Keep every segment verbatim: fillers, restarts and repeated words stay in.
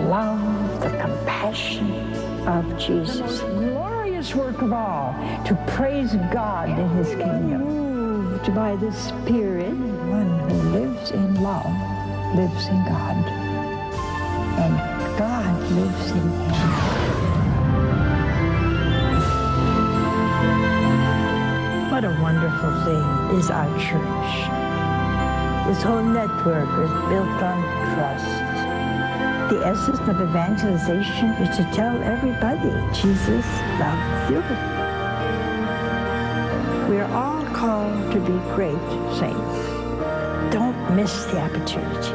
love, the compassion of Jesus. The most glorious work of all, to praise God in his kingdom. Moved by the Spirit, one who lives in love lives in God, and God lives in him. What a wonderful thing is our church. This whole network is built on trust. The essence of evangelization is to tell everybody Jesus loves you. We are all called to be great saints. Don't miss the opportunity.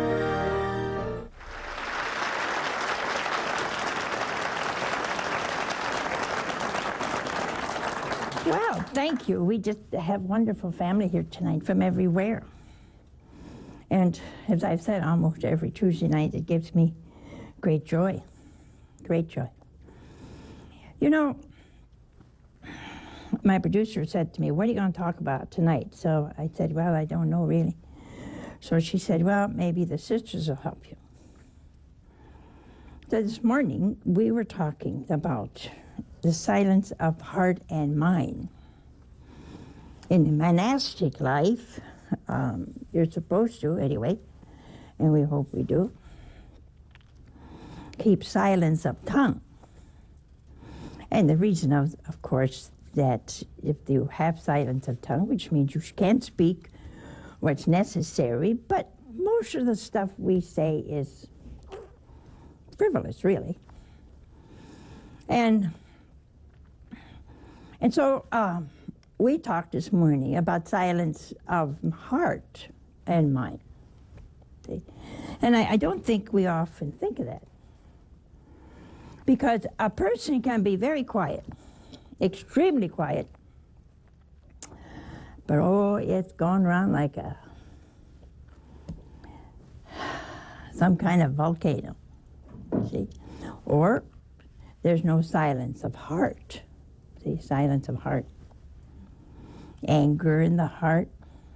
Well, thank you. We just have wonderful family here tonight from everywhere. And as I've said, almost every Tuesday night, it gives me great joy, great joy. You know, my producer said to me, what are you going to talk about tonight? So I said, well, I don't know really. So she said, well, maybe the sisters will help you. So this morning, we were talking about the silence of heart and mind. In the monastic life, um, you're supposed to, anyway, and we hope we do, keep silence of tongue. And the reason, of, of course, that if you have silence of tongue, which means you can't speak what's necessary, but most of the stuff we say is frivolous, really. And, and so, um, we talked this morning about silence of heart and mind. See? And I, I don't think we often think of that. Because a person can be very quiet, extremely quiet, but oh, it's gone around like a some kind of volcano. See? Or there's no silence of heart. See, silence of heart. Anger in the heart.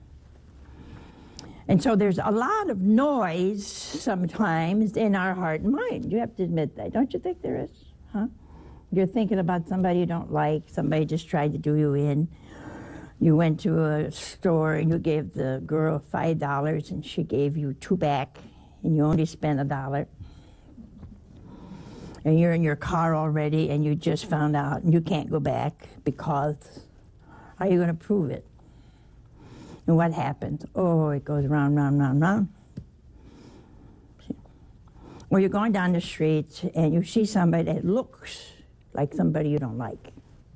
And so there's a lot of noise sometimes in our heart and mind. You have to admit that. Don't you think there is? Huh? You're thinking about somebody you don't like, somebody just tried to do you in. You went to a store and you gave the girl five dollars and she gave you two back and you only spent a dollar. And you're in your car already and you just found out and you can't go back because how are you going to prove it? And what happens? Oh, it goes round, round, round, round. Or you're going down the street and you see somebody that looks like somebody you don't like.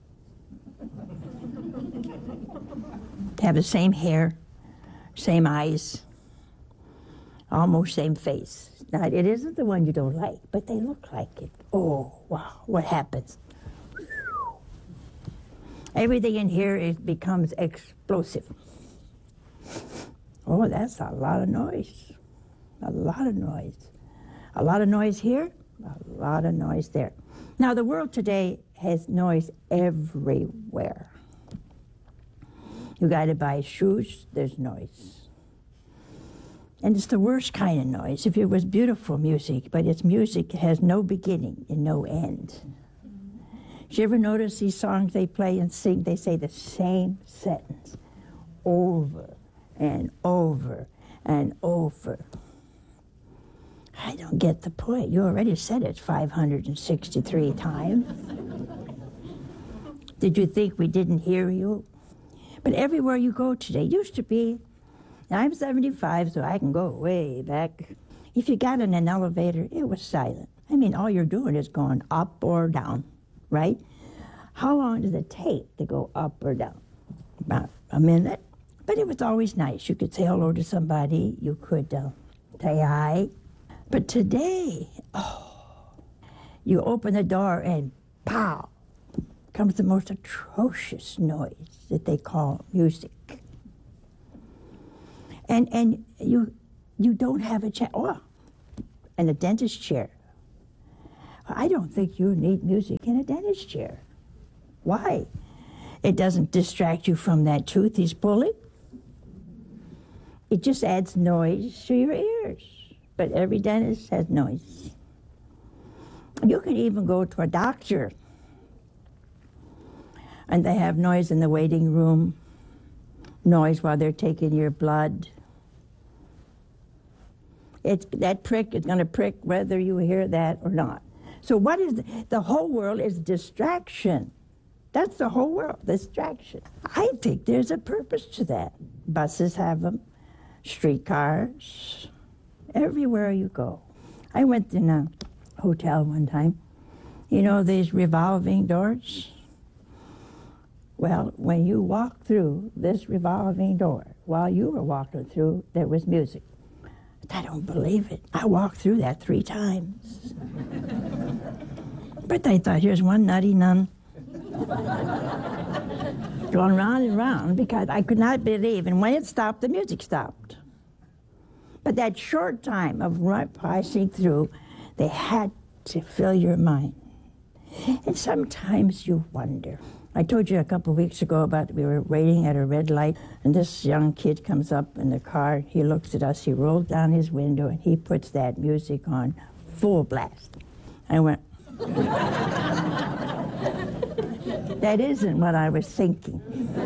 Have the same hair, same eyes, almost same face. Now, it isn't the one you don't like, but they look like it. Oh, wow, what happens? Everything in here is, becomes explosive. Oh, that's a lot of noise. A lot of noise. A lot of noise here, a lot of noise there. Now, the world today has noise everywhere. You got to buy shoes, there's noise. And it's the worst kind of noise. If it was beautiful music, but it's music, it has no beginning and no end. Did you ever notice these songs they play and sing, they say the same sentence over and over and over? I don't get the point. You already said it five hundred sixty-three times. Did you think we didn't hear you? But everywhere you go today, used to be, I'm seventy-five, so I can go way back. If you got in an elevator, it was silent. I mean, all you're doing is going up or down, right? How long does it take to go up or down? About a minute. But it was always nice. You could say hello to somebody. You could uh, say hi. But today, oh, you open the door and pow, comes the most atrocious noise that they call music. And and you you don't have a chair. Oh, and a dentist chair. I don't think you need music in a dentist chair. Why? It doesn't distract you from that tooth he's pulling. It just adds noise to your ears. But every dentist has noise. You can even go to a doctor and they have noise in the waiting room, noise while they're taking your blood. It's, that prick is going to prick whether you hear that or not. So what is the, the whole world is distraction. That's the whole world, distraction. I think there's a purpose to that. Buses have them, streetcars, everywhere you go. I went in a hotel one time. You know these revolving doors? Well, when you walk through this revolving door, while you were walking through, there was music. I don't believe it. I walked through that three times. But I thought, here's one nutty nun going round and round because I could not believe. And when it stopped, the music stopped. But that short time of passing through, they had to fill your mind. And sometimes you wonder. I told you a couple of weeks ago about we were waiting at a red light, and this young kid comes up in the car. He looks at us. He rolls down his window, and he puts that music on full blast. I went, that isn't what I was thinking.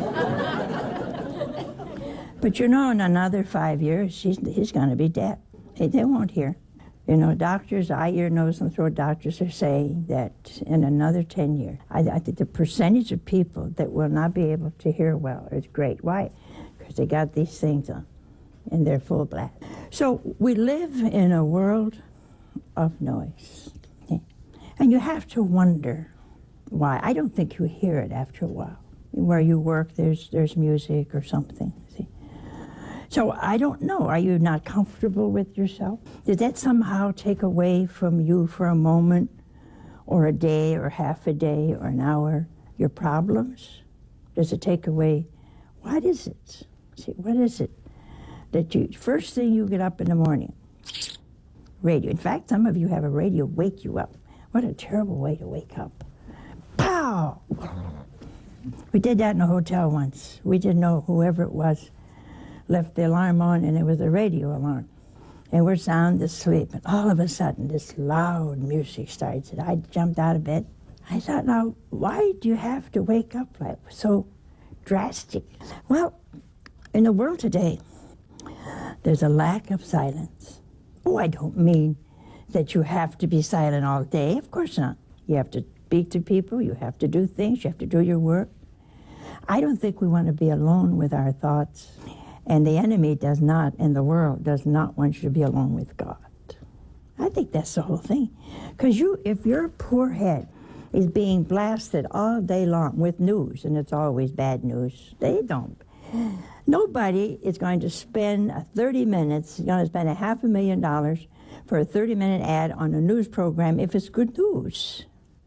But you know, in another five years, he's, he's going to be dead. They, they won't hear. You know, doctors, eye, ear, nose, and throat doctors are saying that in another ten years, I, I think the percentage of people that will not be able to hear well is great. Why? Because they got these things on, and they're full blast. So we live in a world of noise. Okay? And you have to wonder why. I don't think you hear it after a while. Where you work, there's, there's music or something. See? So I don't know. Are you not comfortable with yourself? Did that somehow take away from you for a moment or a day or half a day or an hour your problems? Does it take away? What is it? See, what is it that you, first thing you get up in the morning, radio. In fact, some of you have a radio wake you up. What a terrible way to wake up. Pow! We did that in a hotel once. We didn't know whoever it was left the alarm on, and it was a radio alarm. And we're sound asleep, and all of a sudden, this loud music starts, and I jumped out of bed. I thought, now, why do you have to wake up like so drastic? Well, in the world today, there's a lack of silence. Oh, I don't mean that you have to be silent all day. Of course not. You have to speak to people, you have to do things, you have to do your work. I don't think we want to be alone with our thoughts. And the enemy does not, and the world does not want you to be alone with God. I think that's the whole thing. Because you, if your poor head is being blasted all day long with news, and it's always bad news, they don't. Nobody is going to spend thirty minutes, going to spend a half a million dollars for a thirty-minute ad on a news program if it's good news.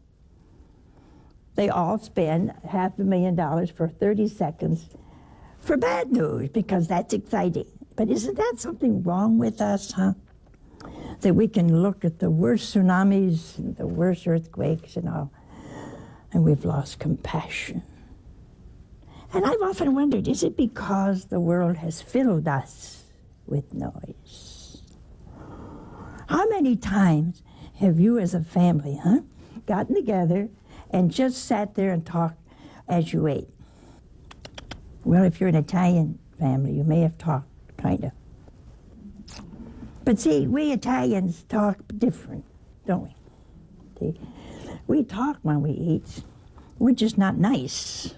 They all spend half a million dollars for thirty seconds for bad news, because that's exciting. But isn't that something wrong with us, huh? That we can look at the worst tsunamis, and the worst earthquakes and all, and we've lost compassion. And I've often wondered, is it because the world has filled us with noise? How many times have you as a family, huh, gotten together and just sat there and talked as you ate? Well, if you're an Italian family, you may have talked, kind of. But see, we Italians talk different, don't we? See, we talk when we eat. We're just not nice.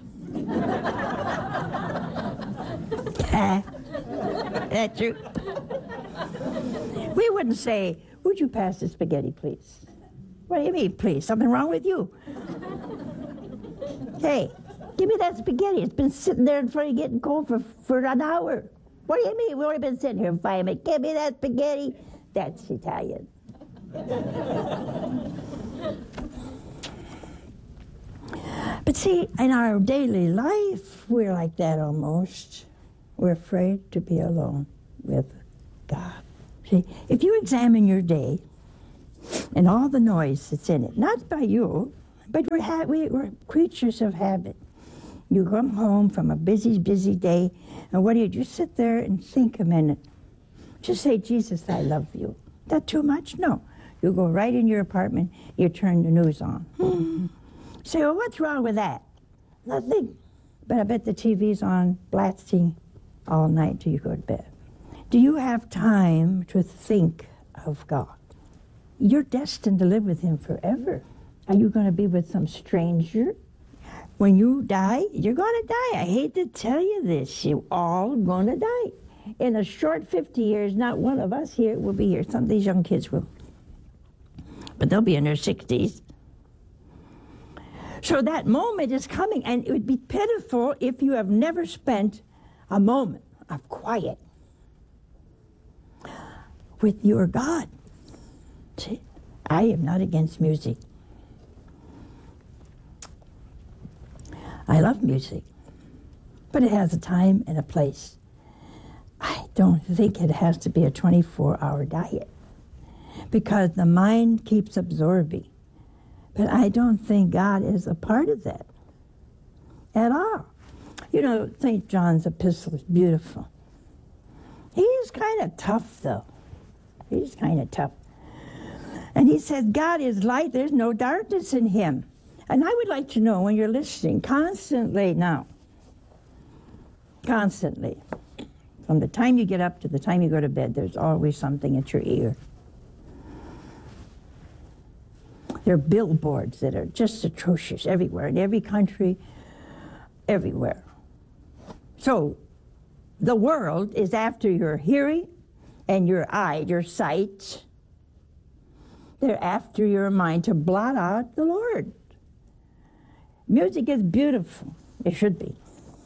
That's true. We wouldn't say, would you pass the spaghetti, please? What do you mean, please? Something wrong with you? Hey, give me that spaghetti. It's been sitting there in front of you getting cold for, for an hour. What do you mean? We've only been sitting here five minutes. Give me that spaghetti. That's Italian. But see, in our daily life, we're like that almost. We're afraid to be alone with God. See, if you examine your day and all the noise that's in it, not by you, but we're, ha- we, we're creatures of habit. You come home from a busy, busy day, and what do you do? You sit there and think a minute. Just say, Jesus, I love you. That too much? No. You go right in your apartment, you turn the news on. Say, well, what's wrong with that? Nothing. But I bet the T V's on blasting all night till you go to bed. Do you have time to think of God? You're destined to live with him forever. Are you going to be with some stranger? When you die, you're going to die. I hate to tell you this. You're all going to die. In a short fifty years, not one of us here will be here. Some of these young kids will. But they'll be in their sixties. So that moment is coming, and it would be pitiful if you have never spent a moment of quiet with your God. See, I am not against music. I love music, but it has a time and a place. I don't think it has to be a twenty-four hour diet, because the mind keeps absorbing. But I don't think God is a part of that at all. You know, Saint John's epistle is beautiful. He's kind of tough, though. He's kind of tough. And he says, God is light, there's no darkness in him. And I would like to know, when you're listening, constantly now, constantly, from the time you get up to the time you go to bed, there's always something at your ear. There are billboards that are just atrocious everywhere, in every country, everywhere. So the world is after your hearing and your eye, your sight. They're after your mind to blot out the Lord. Music is beautiful. It should be.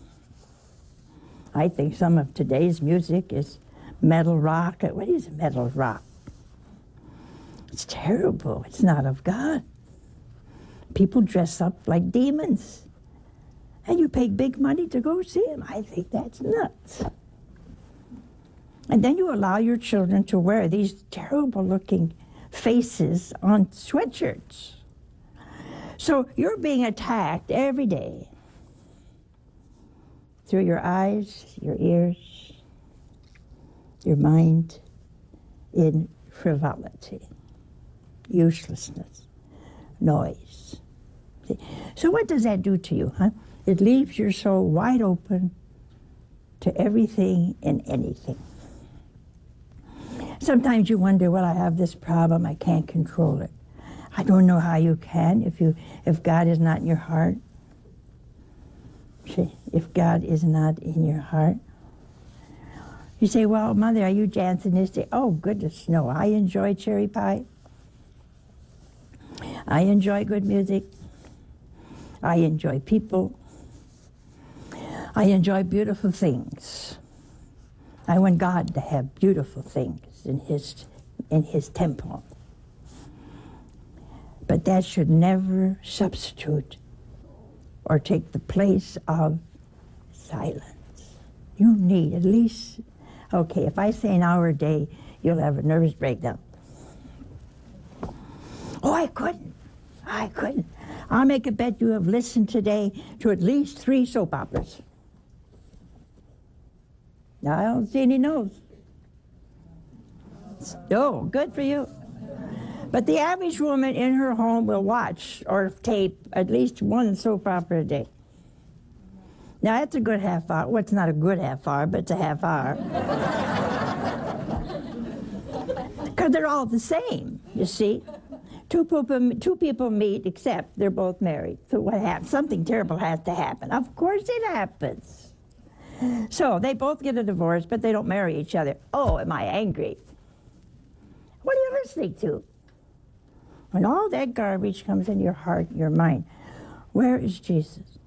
I think some of today's music is metal rock. What is metal rock? It's terrible. It's not of God. People dress up like demons. And you pay big money to go see them. I think that's nuts. And then you allow your children to wear these terrible-looking faces on sweatshirts. So you're being attacked every day through your eyes, your ears, your mind, in frivolity, uselessness, noise. See? So what does that do to you, huh? It leaves your soul wide open to everything and anything. Sometimes you wonder, well, I have this problem, I can't control it. I don't know how you can if you if God is not in your heart. See, if God is not in your heart. You say, well, Mother, are you Jansenistic? Oh, goodness, no. I enjoy cherry pie. I enjoy good music. I enjoy people. I enjoy beautiful things. I want God to have beautiful things in his in his temple. But that should never substitute or take the place of silence. You need at least, okay, if I say an hour a day, you'll have a nervous breakdown. Oh, I couldn't. I couldn't. I'll make a bet you have listened today to at least three soap operas. Now, I don't see any no's. Oh, good for you. But the average woman in her home will watch or tape at least one soap opera a day. Now, that's a good half hour. Well, it's not a good half hour, but it's a half hour. Because they're all the same, you see. Two people, two people meet, except they're both married. So what happens? Something terrible has to happen. Of course it happens. So they both get a divorce, but they don't marry each other. Oh, am I angry? What are you listening to? When all that garbage comes in your heart, your mind, where is Jesus?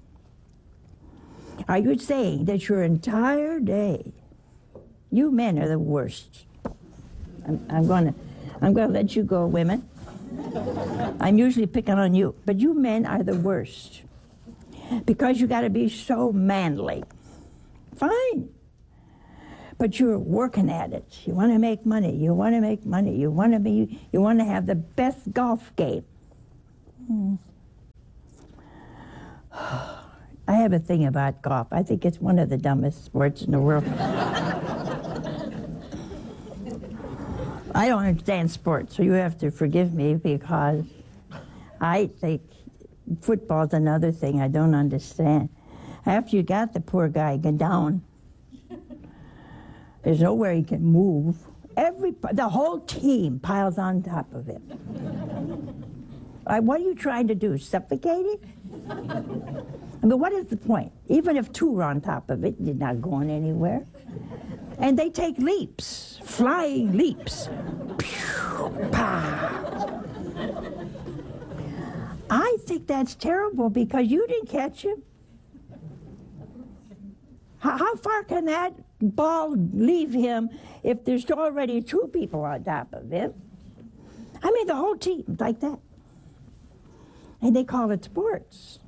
Are you saying that your entire day, you men are the worst? I'm, I'm going to I'm going to let you go, women. I'm usually picking on you, but you men are the worst because you got to be so manly. Fine. But you're working at it. You want to make money. You want to make money. You want to be. You want to have the best golf game. Hmm. I have a thing about golf. I think it's one of the dumbest sports in the world. I don't understand sports, so you have to forgive me because I think football's another thing I don't understand. After you got the poor guy get down, there's nowhere he can move. Every the whole team piles on top of him. Uh, what are you trying to do? Suffocate it? I mean, what is the point? Even if two were on top of it, you're not going anywhere. And they take leaps, flying leaps. Pew, pow. I think that's terrible because you didn't catch him. How, how far can that ball leave him if there's already two people on top of him? I mean, the whole team's like that. And they call it sports.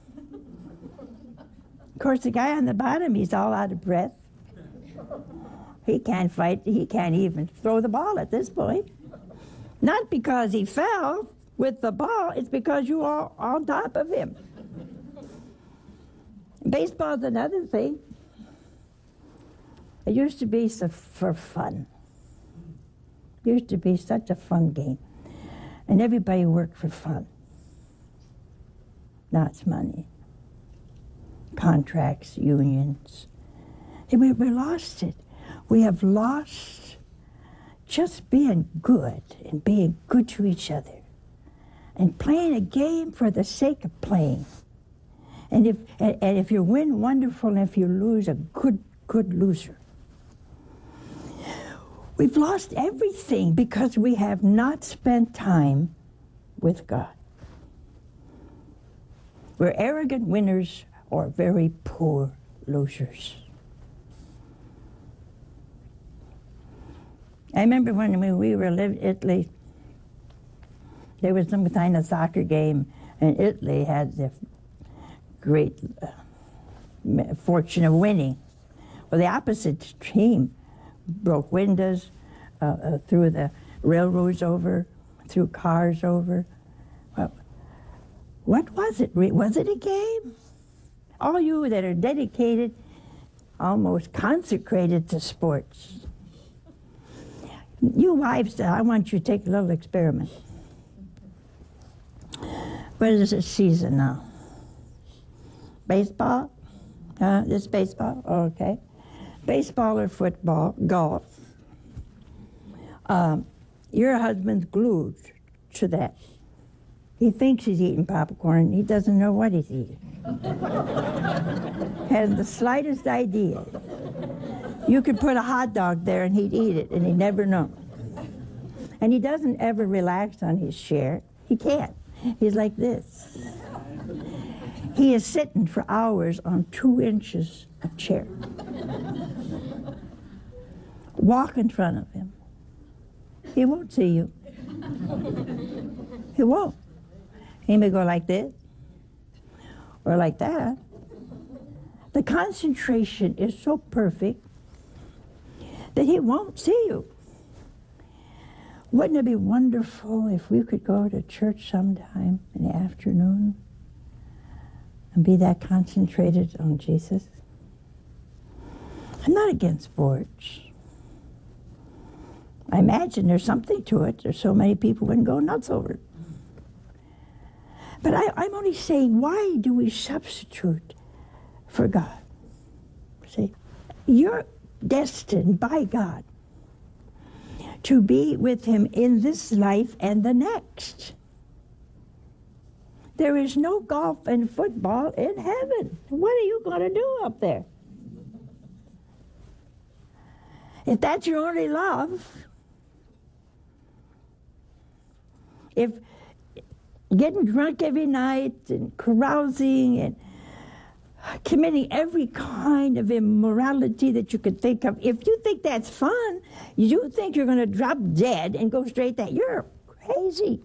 Of course, the guy on the bottom, he's all out of breath. He can't fight. He can't even throw the ball at this point. Not because he fell with the ball, it's because you are on top of him. Baseball's another thing. It used to be so for fun. It used to be such a fun game. And everybody worked for fun. Now it's money. Contracts, unions. And we, we lost it. We have lost just being good and being good to each other and playing a game for the sake of playing. And if and, and if you win, wonderful, and if you lose, a good, good loser. We've lost everything because we have not spent time with God. We're arrogant winners or very poor losers. I remember when we were living in Italy, there was some kind of soccer game, and Italy had the great uh, fortune of winning. Well, the opposite team broke windows, uh, uh, threw the railroads over, threw cars over. Well, what was it? Was it a game? All you that are dedicated, almost consecrated to sports. You wives, I want you to take a little experiment. What is this season now? Baseball? Uh, this baseball? Okay. Baseball or football, golf. Um, your husband's glued to that. He thinks he's eating popcorn. He doesn't know what he's eating. Has the slightest idea. You could put a hot dog there and he'd eat it, and he'd never know. And he doesn't ever relax on his chair. He can't. He's like this. He is sitting for hours on two inches of chair. Walk in front of him. He won't see you. He won't. He may go like this or like that. The concentration is so perfect that he won't see you. Wouldn't it be wonderful if we could go to church sometime in the afternoon and be that concentrated on Jesus? I'm not against sports. I imagine there's something to it. There's so many people wouldn't go nuts over it. But I, I'm only saying, why do we substitute for God? See, you're destined by God to be with him in this life and the next. There is no golf and football in heaven. What are you going to do up there? If that's your only love, if getting drunk every night and carousing and committing every kind of immorality that you could think of, if you think that's fun, you think you're going to drop dead and go straight there, you're crazy.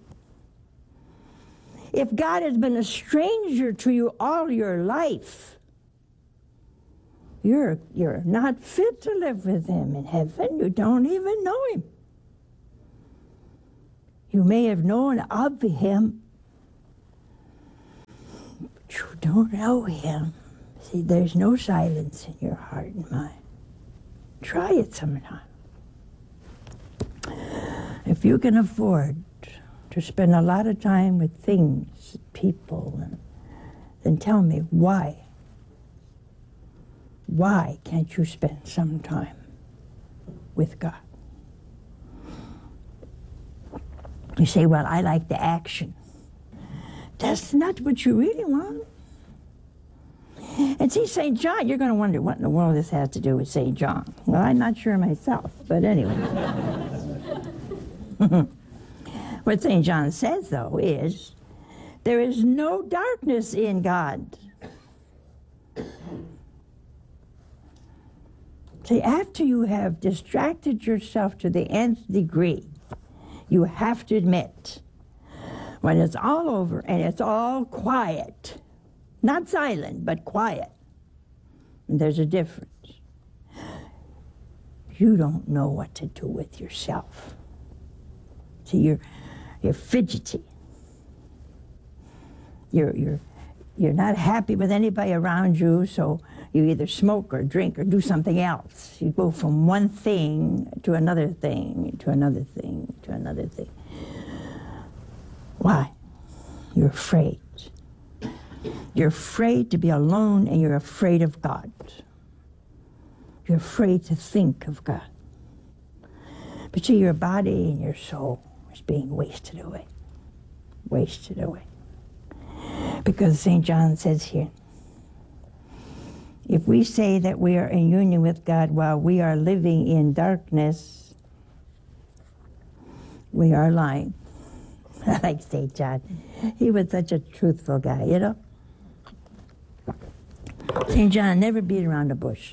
If God has been a stranger to you all your life, you're, you're not fit to live with him in heaven. You don't even know him. You may have known of him, but you don't know him. See, there's no silence in your heart and mind. Try it sometime. If you can afford to spend a lot of time with things, people, and, then tell me why. Why can't you spend some time with God? You say, well, I like the action. That's not what you really want. And see, Saint John, you're going to wonder what in the world this has to do with Saint John. Well, I'm not sure myself, but anyway. What Saint John says, though, is there is no darkness in God. See, after you have distracted yourself to the nth degree, you have to admit, when it's all over and it's all quiet, not silent, but quiet, and there's a difference. You don't know what to do with yourself. See, you're, you're fidgety. You're, you're, you're not happy with anybody around you, so you either smoke or drink or do something else. You go from one thing to another thing, to another thing, to another thing. Why? You're afraid. You're afraid to be alone, and you're afraid of God. You're afraid to think of God. But see, your body and your soul is being wasted away. Wasted away. Because Saint John says here, if we say that we are in union with God while we are living in darkness, we are lying. I like Saint John. He was such a truthful guy, you know? Saint John never beat around the bush.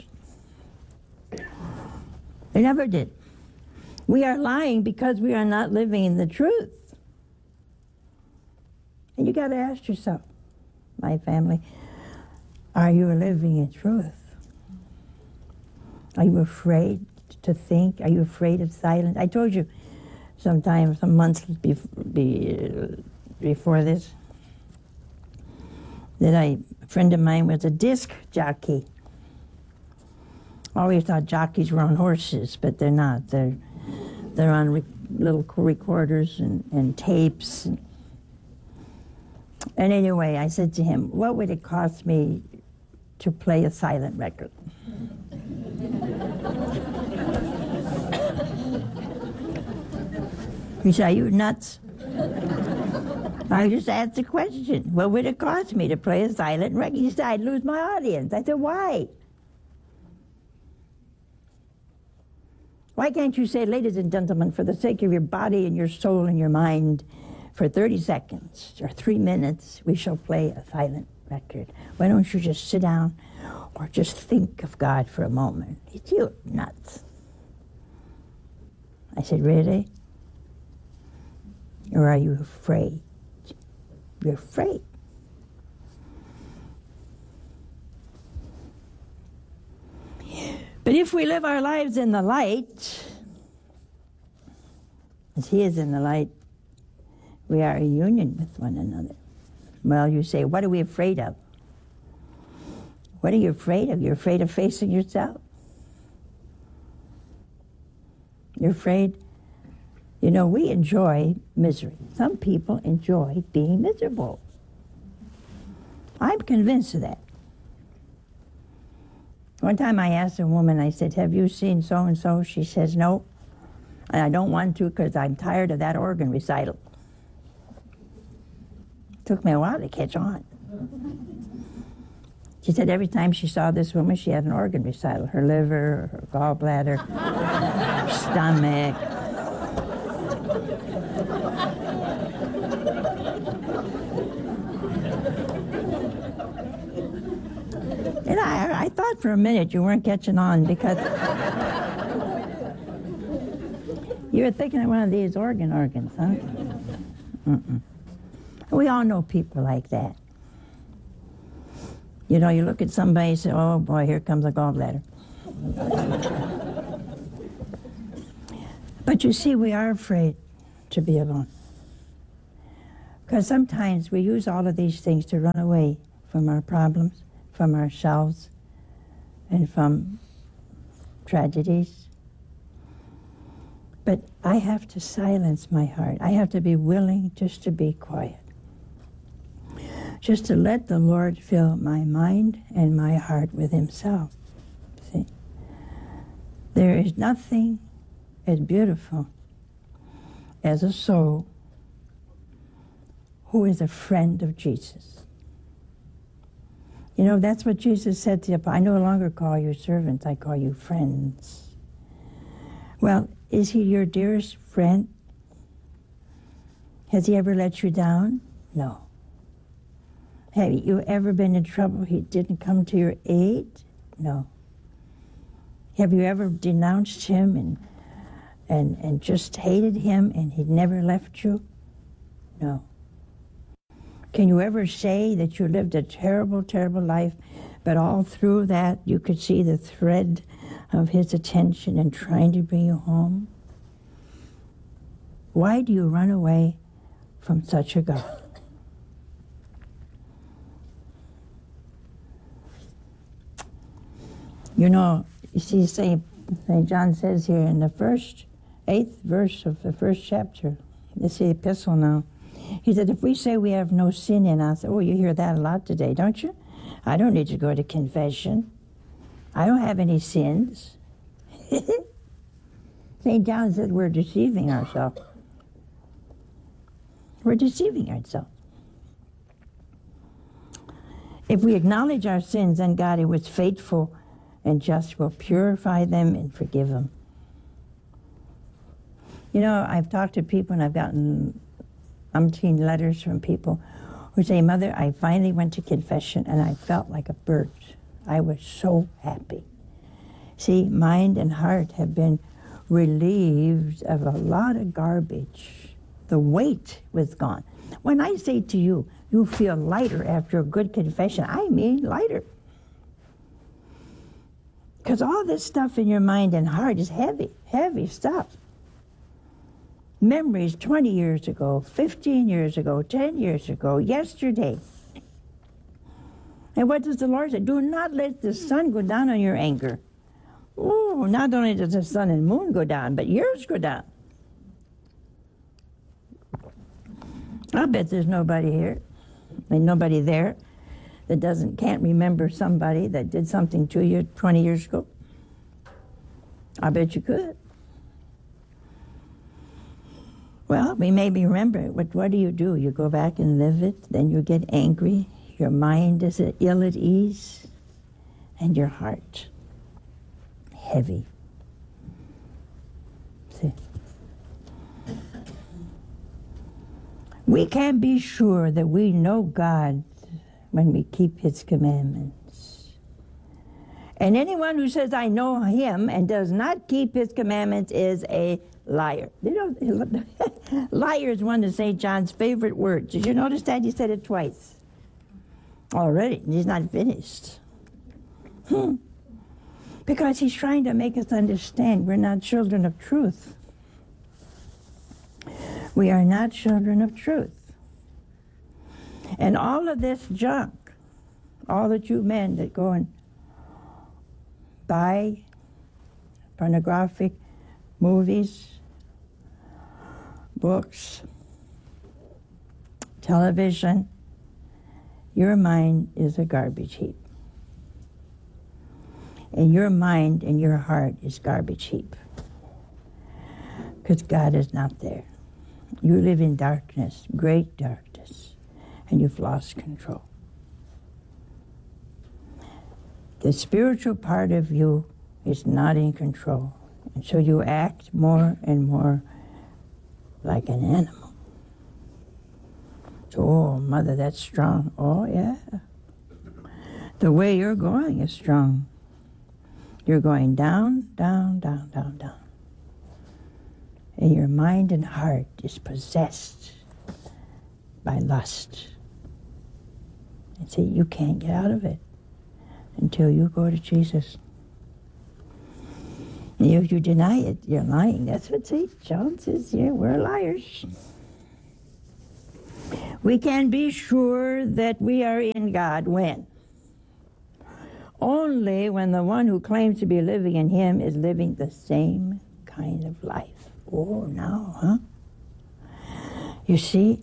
He never did. We are lying because we are not living in the truth. And you got to ask yourself, my family, are you living in truth? Are you afraid to think? Are you afraid of silence? I told you sometime, some months bef- be, before this, that I, a friend of mine was a disc jockey. I always thought jockeys were on horses, but they're not. They're, they're on re- little recorders and, and tapes. And, and anyway, I said to him, what would it cost me to play a silent record? He said, are you nuts? I just asked the question, what would it cost me to play a silent record? He said, I'd lose my audience. I said, why? Why can't you say, ladies and gentlemen, for the sake of your body and your soul and your mind, for thirty seconds or three minutes, we shall play a silent record. Why don't you just sit down or just think of God for a moment? It's you nuts. I said, really? Or are you afraid? You're afraid. But if we live our lives in the light, as He is in the light, we are in union with one another. Well, you say, what are we afraid of? What are you afraid of? You're afraid of facing yourself? You're afraid? You know, we enjoy misery. Some people enjoy being miserable. I'm convinced of that. One time I asked a woman, I said, have you seen so-and-so? She says, no. And I don't want to because I'm tired of that organ recital. Took me a while to catch on. She said every time she saw this woman, she had an organ recital. Her liver, her gallbladder, her stomach. And I, I thought for a minute you weren't catching on because you were thinking of one of these organ organs, huh? Mm-mm. We all know people like that. You know, you look at somebody and say, oh boy, here comes a gallbladder. But you see, we are afraid to be alone. Because sometimes we use all of these things to run away from our problems, from ourselves, and from tragedies. But I have to silence my heart. I have to be willing just to be quiet. Just to let the Lord fill my mind and my heart with himself. See? There is nothing as beautiful as a soul who is a friend of Jesus. You know, that's what Jesus said to you. I no longer call you servants, I call you friends. Well, is he your dearest friend? Has he ever let you down? No. Have you ever been in trouble? He didn't come to your aid? No. Have you ever denounced him and and and just hated him and he never left you? No. Can you ever say that you lived a terrible, terrible life, but all through that you could see the thread of his attention and trying to bring you home? Why do you run away from such a God? You know, you see, Saint Saint John says here in the first, eighth verse of the first chapter, it's the epistle now, he said, if we say we have no sin in us, oh, you hear that a lot today, don't you? I don't need to go to confession. I don't have any sins. Saint John said we're deceiving ourselves. We're deceiving ourselves. If we acknowledge our sins, then God, who is faithful and just, will purify them and forgive them. You know, I've talked to people and I've gotten umpteen letters from people who say, Mother, I finally went to confession and I felt like a bird. I was so happy. See, mind and heart have been relieved of a lot of garbage. The weight was gone. When I say to you, you feel lighter after a good confession, I mean lighter. Because all this stuff in your mind and heart is heavy, heavy stuff. Memories twenty years ago, fifteen years ago, ten years ago, yesterday. And what does the Lord say? Do not let the sun go down on your anger. Oh, not only does the sun and moon go down, but yours go down. I bet there's nobody here, and nobody there, that doesn't can't remember somebody that did something to you twenty years ago. I bet you could. Well, we maybe remember it, but what do you do? You go back and live it, then you get angry, your mind is ill at ease, and your heart heavy. See? We can be sure that we know God when we keep his commandments. And anyone who says, I know him, and does not keep his commandments is a liar. You know, liar is one of Saint John's favorite words. Did you notice that? He said it twice already. He's not finished. Hmm. Because he's trying to make us understand we're not children of truth. We are not children of truth. And all of this junk, all that you men that go and buy pornographic movies, books, television, your mind is a garbage heap. And your mind and your heart is garbage heap. Because God is not there. You live in darkness, great darkness, and you've lost control. The spiritual part of you is not in control. And so you act more and more like an animal. So, oh, Mother, that's strong. Oh, yeah. The way you're going is strong. You're going down, down, down, down, down. And your mind and heart is possessed by lust. And see, you can't get out of it until you go to Jesus. And if you deny it, you're lying. That's what Saint John says here. We're liars. We can be sure that we are in God when? Only when the one who claims to be living in him is living the same kind of life. Oh, now, huh? You see,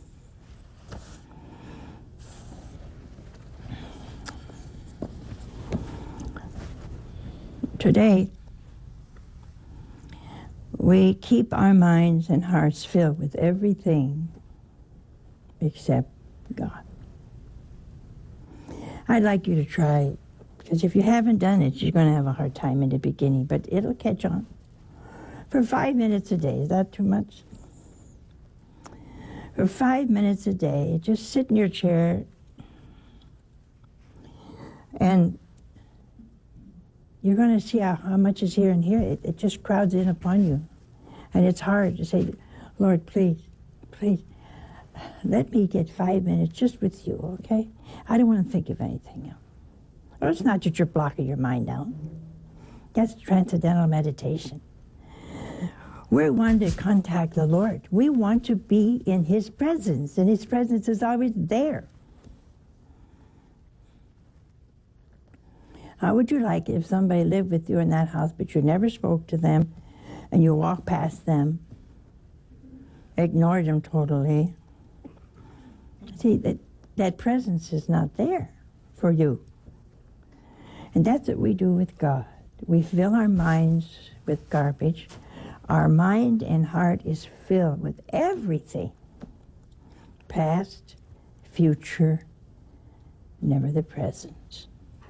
today, we keep our minds and hearts filled with everything except God. I'd like you to try, because if you haven't done it, you're going to have a hard time in the beginning, but it'll catch on. For five minutes a day, is that too much? For five minutes a day, just sit in your chair and you're going to see how, how much is here and here. It, it just crowds in upon you. And it's hard to say, Lord, please, please, let me get five minutes just with you, okay? I don't want to think of anything else. Well, it's not that you're blocking your mind out. That's transcendental meditation. We want to contact the Lord. We want to be in His presence, and His presence is always there. How would you like it if somebody lived with you in that house, but you never spoke to them, and you walked past them, ignored them totally? See, that, that presence is not there for you. And that's what we do with God. We fill our minds with garbage. Our mind and heart is filled with everything. Past, future, never the present.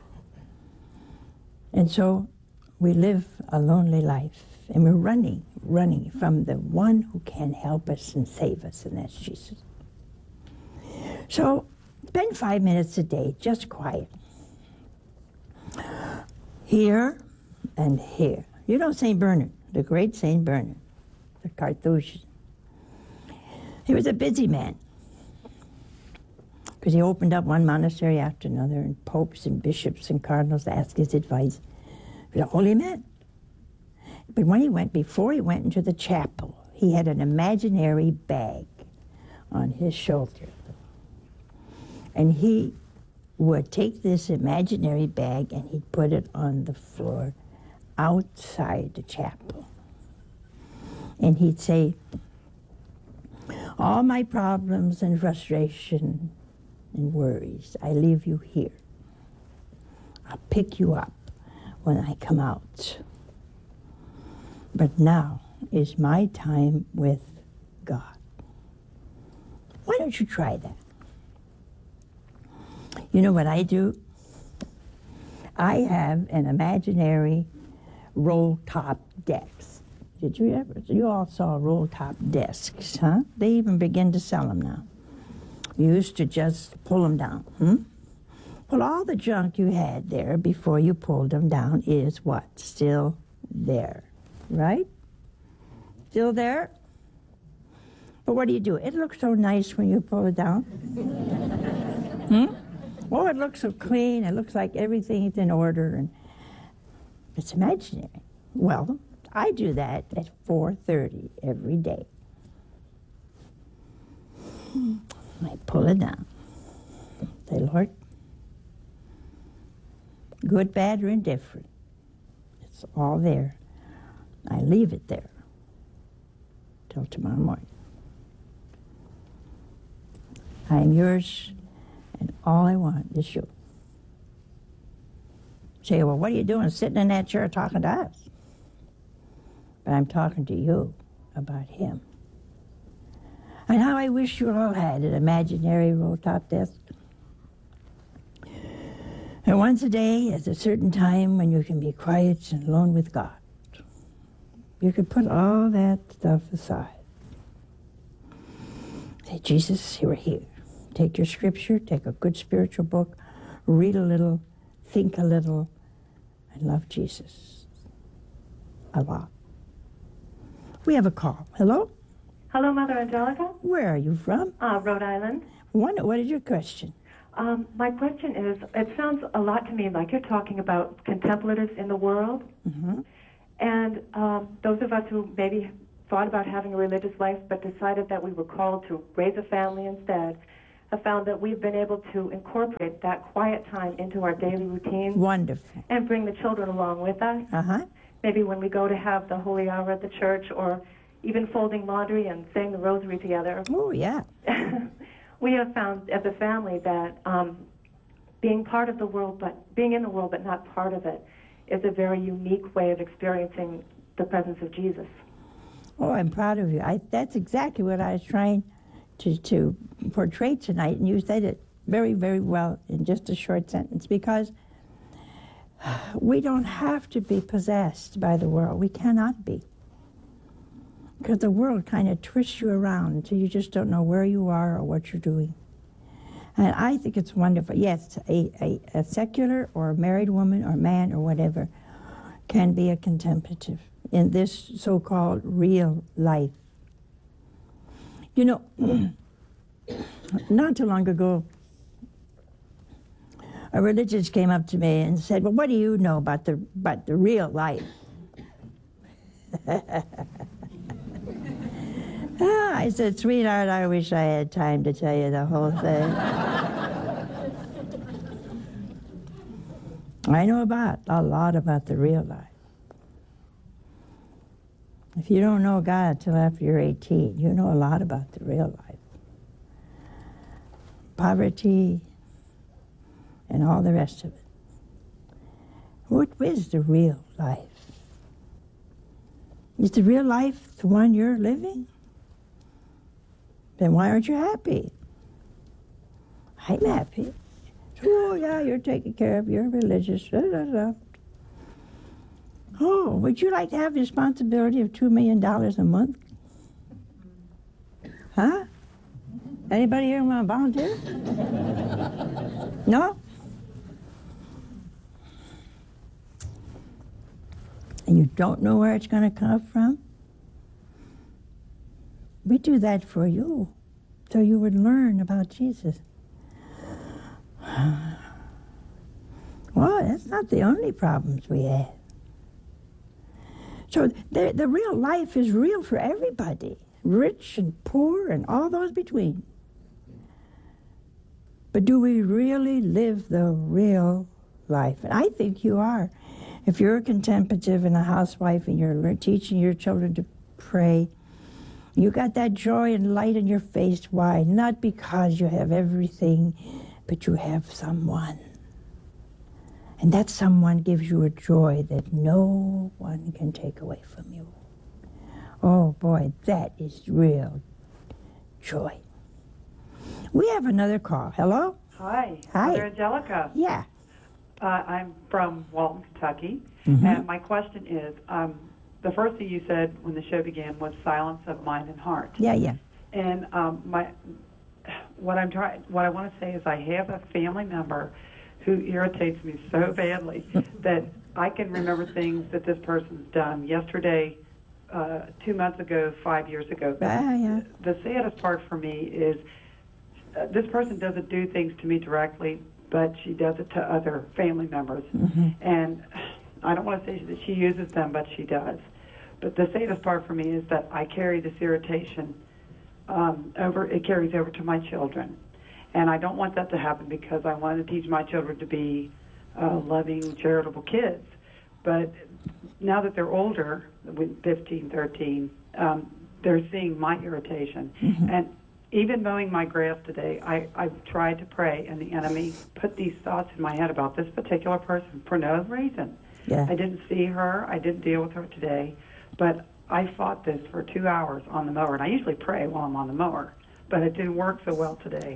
And so we live a lonely life, and we're running, running from the one who can help us and save us, and that's Jesus. So spend five minutes a day, just quiet. Here and here. You know Saint Bernard, the great Saint Bernard, the Carthusian. He was a busy man, because he opened up one monastery after another, and popes and bishops and cardinals asked his advice. He was a holy man. But when he went, before he went into the chapel, he had an imaginary bag on his shoulder. And he would take this imaginary bag and he'd put it on the floor outside the chapel. And he'd say, all my problems and frustration and worries, I leave you here. I'll pick you up when I come out. But now is my time with God. Why don't you try that? You know what I do? I have an imaginary roll-top desk. Did you ever? You all saw roll-top desks, huh? They even begin to sell them now. You used to just pull them down, hmm? Well, all the junk you had there before you pulled them down is what? Still there, right? Still there? But what do you do? It looks so nice when you pull it down. hmm? Oh, it looks so clean. It looks like everything's in order, and it's imaginary. Well, I do that at four thirty every day. I pull it down. Say, Lord, good, bad, or indifferent, it's all there. I leave it there till tomorrow morning. I am yours, and all I want is you. Say, well, what are you doing sitting in that chair talking to us? But I'm talking to you about him. And how I wish you all had an imaginary roll-top desk. And once a day is a certain time when you can be quiet and alone with God. You could put all that stuff aside. Say, Jesus, you are here. Take your scripture, take a good spiritual book, read a little, think a little, and love Jesus a lot. We have a call. Hello? Hello, Mother Angelica. Where are you from? Uh, Rhode Island. What, what is your question? Um, my question is, it sounds a lot to me like you're talking about contemplatives in the world. Mm-hmm. And um, those of us who maybe thought about having a religious life but decided that we were called to raise a family instead, have found that we've been able to incorporate that quiet time into our daily routine. Wonderful. And bring the children along with us. Uh-huh. Maybe when we go to have the holy hour at the church, or even folding laundry and saying the rosary together. Oh, yeah. We have found as a family that um, being part of the world, but being in the world but not part of it, is a very unique way of experiencing the presence of Jesus. Oh, I'm proud of you. I, that's exactly what I was trying to, to portray tonight, and you said it very, very well in just a short sentence, because we don't have to be possessed by the world. We cannot be. Because the world kind of twists you around until you just don't know where you are or what you're doing. And I think it's wonderful. Yes, a, a, a secular or a married woman or man or whatever can be a contemplative in this so-called real life. You know, not too long ago, a religious came up to me and said, well, what do you know about the, about the real life? Ah, I said, sweetheart, I wish I had time to tell you the whole thing. I know about a lot about the real life. If you don't know God till after you're eighteen, you know a lot about the real life. Poverty and all the rest of it. What is the real life? Is the real life the one you're living? Then why aren't you happy? I'm happy. Oh, yeah, you're taken care of, you're religious. Da, da, da. Oh, would you like to have the responsibility of two million dollars a month? Huh? Anybody here want to volunteer? No? And you don't know where it's going to come from? We do that for you, so you would learn about Jesus. Well, that's not the only problems we have. So the, the real life is real for everybody, rich and poor and all those between. But do we really live the real life? And I think you are. If you're a contemplative and a housewife and you're teaching your children to pray, you got that joy and light in your face. Why? Not because you have everything, but you have someone. And that someone gives you a joy that no one can take away from you. Oh boy, that is real joy. We have another call. Hello? Hi. Hi. Mother Angelica. Yeah. Uh, I'm from Walton, Kentucky. Mm-hmm. And my question is, um, the first thing you said when the show began was silence of mind and heart. Yeah, yeah. And um, my, what I'm trying, what I want to say is, I have a family member who irritates me so badly that I can remember things that this person's done yesterday, uh, two months ago, five years ago. Ah, yeah. The saddest part for me is uh, this person doesn't do things to me directly, but she does it to other family members. Mm-hmm. And I don't want to say that she uses them, but she does. But the saddest part for me is that I carry this irritation um, over, it carries over to my children. And I don't want that to happen because I want to teach my children to be uh, loving, charitable kids. But now that they're older, fifteen, thirteen, um, they're seeing my irritation. Mm-hmm. And even mowing my grass today, I, I've tried to pray, and the enemy put these thoughts in my head about this particular person for no reason. Yeah. I didn't see her. I didn't deal with her today. But I fought this for two hours on the mower. And I usually pray while I'm on the mower, but it didn't work so well today.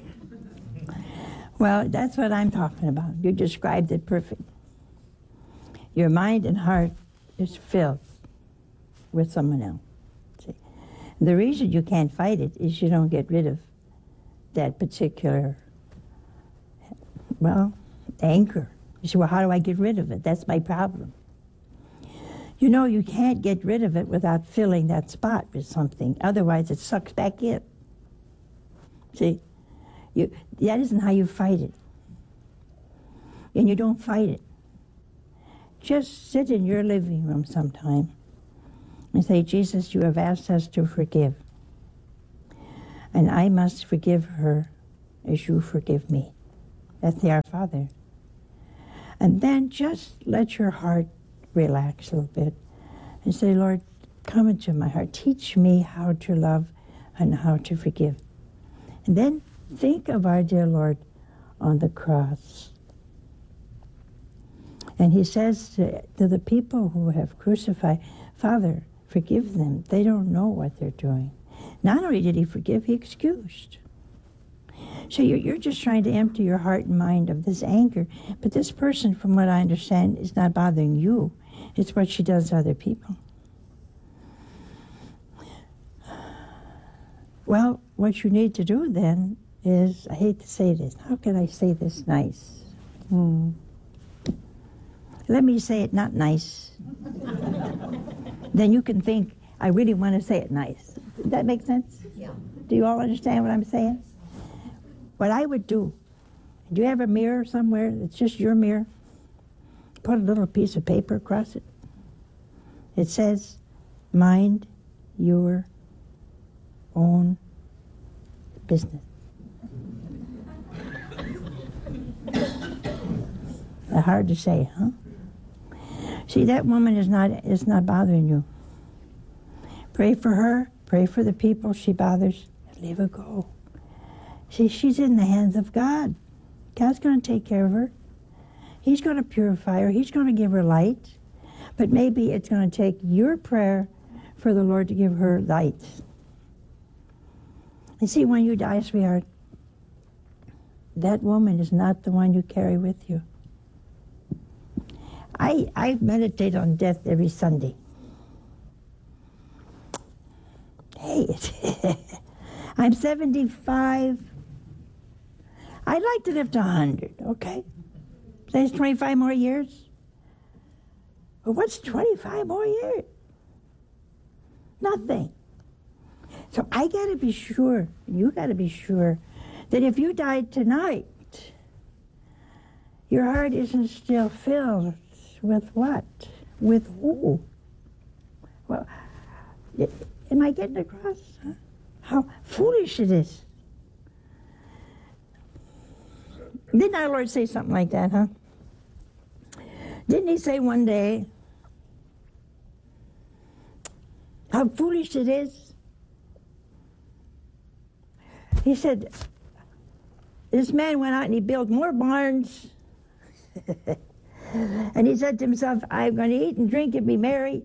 Well, that's what I'm talking about. You described it perfect. Your mind and heart is filled with someone else. See? The reason you can't fight it is you don't get rid of that particular, well, anger. You say, well, how do I get rid of it? That's my problem. You know, you can't get rid of it without filling that spot with something. Otherwise, it sucks back in. See? You, that isn't how you fight it. And you don't fight it. Just sit in your living room sometime and say, Jesus, you have asked us to forgive. And I must forgive her as you forgive me. That's the Our Father. And then just let your heart relax a little bit and say, Lord, come into my heart. Teach me how to love and how to forgive. And then think of our dear Lord on the cross. And he says to, to the people who have crucified, Father, forgive them. They don't know what they're doing. Not only did he forgive, he excused. So you're, you're just trying to empty your heart and mind of this anger. But this person, from what I understand, is not bothering you. It's what she does to other people. Well, what you need to do then is, I hate to say this, how can I say this nice? Hmm. Let me say it not nice. Then you can think, I really want to say it nice. Does that make sense? Yeah. Do you all understand what I'm saying? What I would do, do you have a mirror somewhere that's just your mirror? Put a little piece of paper across it. It says, mind your own business. Hard to say, huh? See, that woman is not is not bothering you. Pray for her, pray for the people she bothers, and leave her go. See, she's in the hands of God. God's going to take care of her. He's going to purify her. He's going to give her light. But maybe it's going to take your prayer for the Lord to give her light. And see, when you die, sweetheart, that woman is not the one you carry with you. I, I meditate on death every Sunday. Hey, I'm seventy-five. I'd like to live to one hundred, okay? That's twenty-five more years. Well, what's twenty-five more years? Nothing. So I got to be sure, you got to be sure, that if you died tonight, your heart isn't still filled with what? With who? Well, am I getting across? Huh? How foolish it is. Didn't our Lord say something like that, huh? Didn't he say one day, how foolish it is? He said, this man went out and he built more barns. And he said to himself, I'm going to eat and drink and be merry.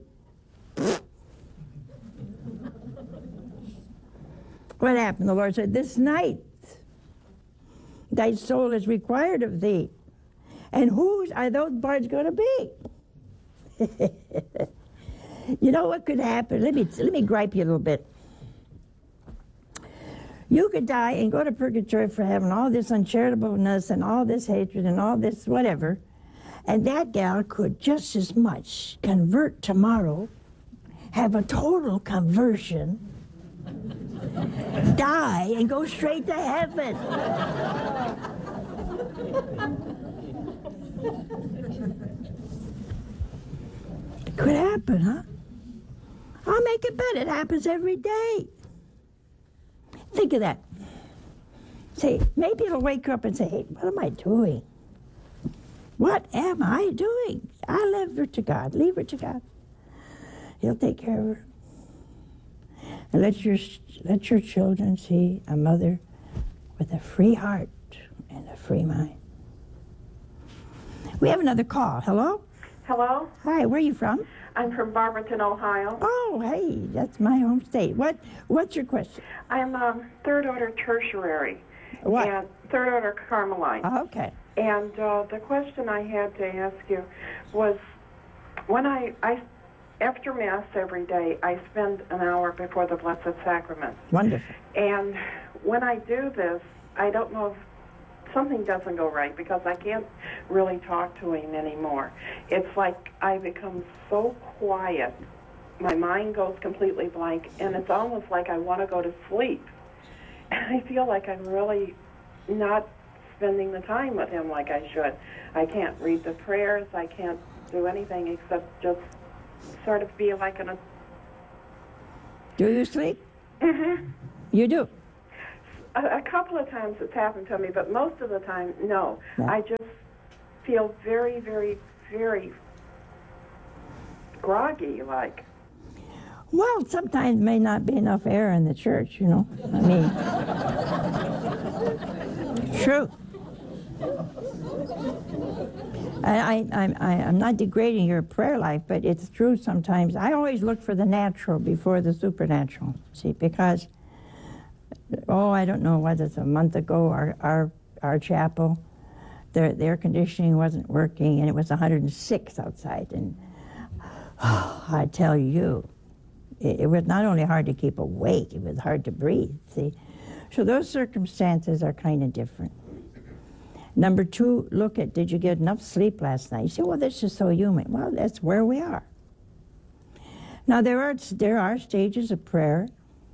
What happened? The Lord said, this night thy soul is required of thee. And whose are those barns going to be? You know what could happen? Let me, let me gripe you a little bit. You could die and go to purgatory for having all this uncharitableness and all this hatred and all this whatever, and that gal could just as much convert tomorrow, have a total conversion, die, and go straight to heaven. It could happen, huh? I'll make a bet it happens every day. Think of that. Say, maybe it'll wake her up and say, hey, what am I doing? What am I doing? I leave her to God. Leave her to God. He'll take care of her. And let your, let your children see a mother with a free heart and a free mind. We have another call. Hello? Hello? Hi, where are you from? I'm from Barberton, Ohio. Oh, hey, that's my home state. What, what's your question? I'm um, third order tertiary. What? And third order Carmelite. Oh, okay. And uh, the question I had to ask you was, when I, I, after Mass every day, I spend an hour before the Blessed Sacrament. Wonderful. And when I do this, I don't know if something doesn't go right because I can't really talk to him anymore. It's like I become so quiet. My mind goes completely blank, and it's almost like I want to go to sleep. And I feel like I'm really not spending the time with him like I should. I can't read the prayers. I can't do anything except just sort of be like in a... Do you sleep? Mm-hmm. You do? A, a couple of times it's happened to me, but most of the time, no. No. I just feel very, very, very groggy, like. Well, sometimes may not be enough air in the church, you know. I mean, true. I, I, I'm, I, I'm not degrading your prayer life, but it's true sometimes. I always look for the natural before the supernatural, see, because, oh, I don't know, what it's a month ago, our, our, our chapel, the, the air conditioning wasn't working, and it was one hundred six outside, and oh, I tell you, it, it was not only hard to keep awake, it was hard to breathe, see. So those circumstances are kind of different. Number two, look at, did you get enough sleep last night? You say, well, this is so human. Well, that's where we are. Now, there are, there are stages of prayer.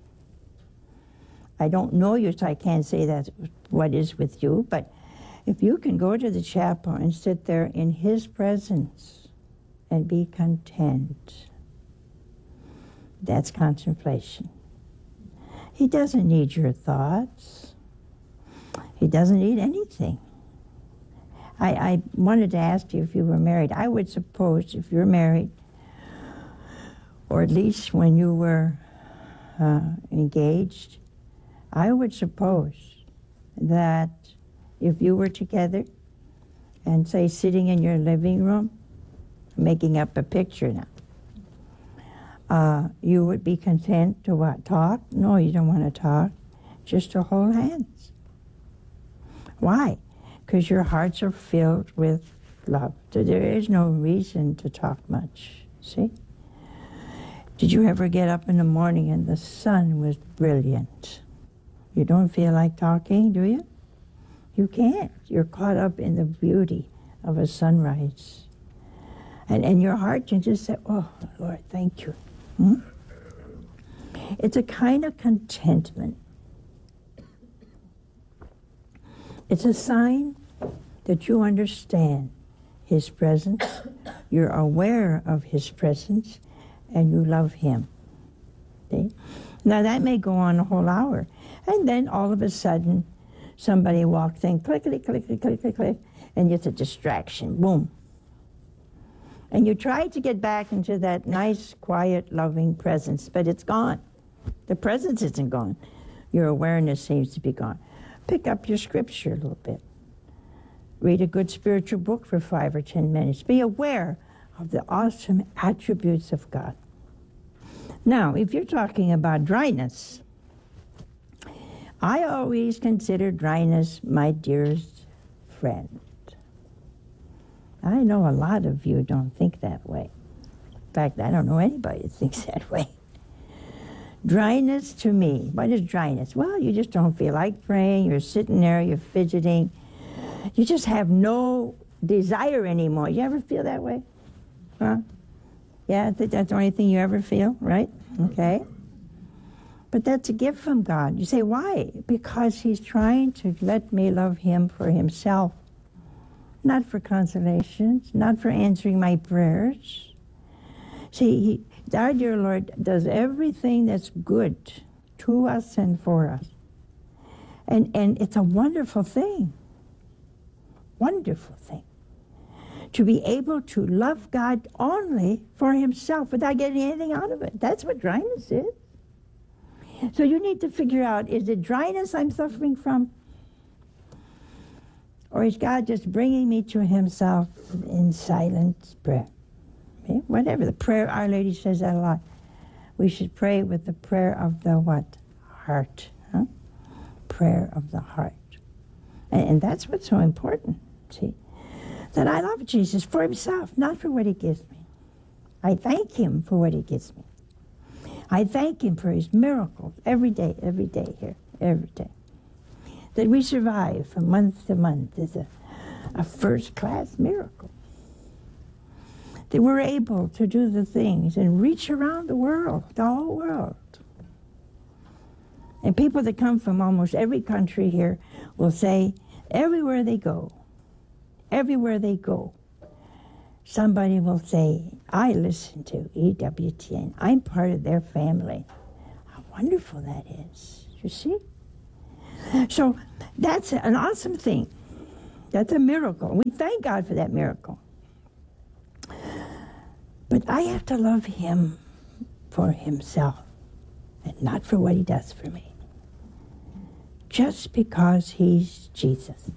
I don't know you, so I can't say that's what is with you, but if you can go to the chapel and sit there in His presence and be content, that's contemplation. He doesn't need your thoughts. He doesn't need anything. I, I wanted to ask you if you were married. I would suppose if you're married, or at least when you were uh, engaged, I would suppose that if you were together and, say, sitting in your living room, making up a picture now, uh, you would be content to what? Talk? No, you don't want to talk. Just to hold hands. Why? Because your hearts are filled with love. So there is no reason to talk much, see? Did you ever get up in the morning and the sun was brilliant? You don't feel like talking, do you? You can't. You're caught up in the beauty of a sunrise. And, and your heart can just say, oh, Lord, thank you. Hmm? It's a kind of contentment. It's a sign that you understand His presence, you're aware of His presence, and you love Him. See? Now that may go on a whole hour. And then all of a sudden, somebody walks in, click, click, click, click, click, click, click, and it's a distraction, boom. And you try to get back into that nice, quiet, loving presence, but it's gone. The presence isn't gone. Your awareness seems to be gone. Pick up your scripture a little bit. Read a good spiritual book for five or ten minutes. Be aware of the awesome attributes of God. Now, if you're talking about dryness, I always consider dryness my dearest friend. I know a lot of you don't think that way. In fact, I don't know anybody that thinks that way. Dryness to me, what is dryness? Well, you just don't feel like praying, you're sitting there, you're fidgeting, you just have no desire anymore. You ever feel that way? Huh? Yeah, I think that's the only thing you ever feel, right? Okay. But that's a gift from God. You say, why? Because He's trying to let me love Him for Himself. Not for consolations, not for answering my prayers. See, he, our dear Lord does everything that's good to us and for us. And, and it's a wonderful thing. Wonderful thing. To be able to love God only for Himself without getting anything out of it. That's what dryness is. So you need to figure out, is it dryness I'm suffering from? Or is God just bringing me to Himself in silent prayer? Okay? Whatever. The prayer, Our Lady says that a lot. We should pray with the prayer of the what? Heart. Huh? Prayer of the heart. And, and that's what's so important, see? That I love Jesus for Himself, not for what He gives me. I thank Him for what He gives me. I thank Him for His miracles every day, every day here, every day. That we survive from month to month is a, a first-class miracle. That we're able to do the things and reach around the world, the whole world. And people that come from almost every country here will say, everywhere they go, everywhere they go, somebody will say, I listen to E W T N. I'm part of their family. How wonderful that is, you see? So that's an awesome thing. That's a miracle. We thank God for that miracle. But I have to love Him for himself and not for what he does for me. Just because he's Jesus.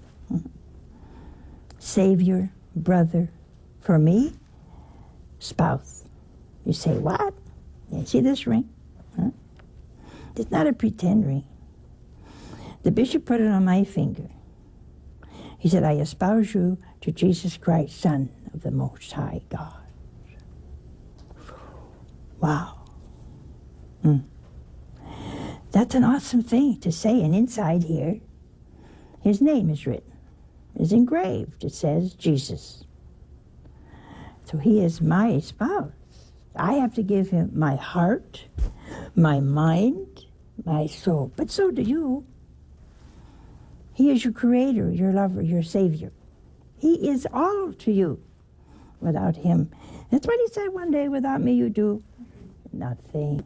Savior, brother, for me, spouse. You say, what? You see this ring? Huh? It's not a pretend ring. The bishop put it on my finger. He said, I espouse you to Jesus Christ, Son of the Most High God. Wow. Mm. That's an awesome thing to say. And inside here, his name is written. It's engraved. It says Jesus. So he is my spouse. I have to give him my heart, my mind, my soul. But so do you. He is your creator, your lover, your savior. He is all to you. Without him. That's what he said one day, without me you do nothing.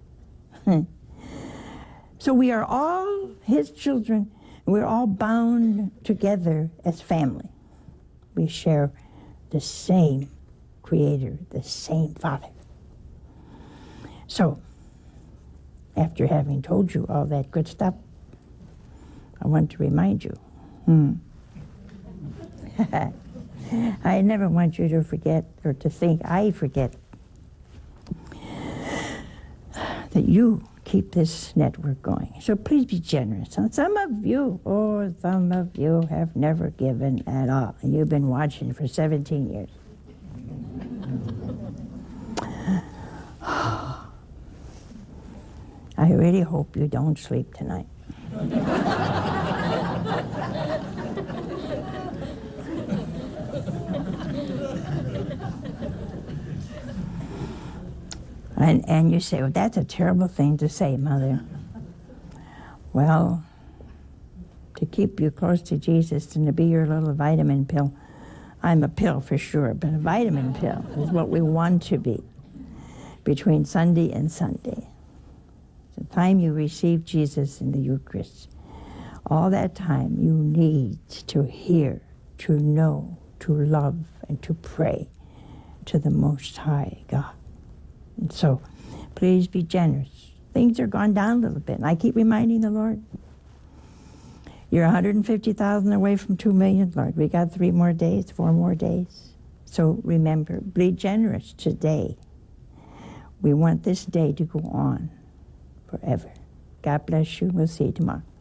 So we are all his children. We're all bound together as family. We share the same creator, the same Father. So, after having told you all that good stuff, I want to remind you. Hmm. I never want you to forget or to think I forget that you keep this network going. So please be generous. And some of you, or oh, some of you have never given at all. And you've been watching for seventeen years. I really hope you don't sleep tonight. And, and you say, well, that's a terrible thing to say, Mother. Well, to keep you close to Jesus and to be your little vitamin pill, I'm a pill for sure, but a vitamin pill is what we want to be between Sunday and Sunday. The time you receive Jesus in the Eucharist, all that time you need to hear, to know, to love, and to pray to the Most High God. And so, please be generous. Things are gone down a little bit. And I keep reminding the Lord, you're one hundred fifty thousand away from two million, Lord. We got three more days, four more days. So remember, be generous today. We want this day to go on forever. God bless you. We'll see you tomorrow.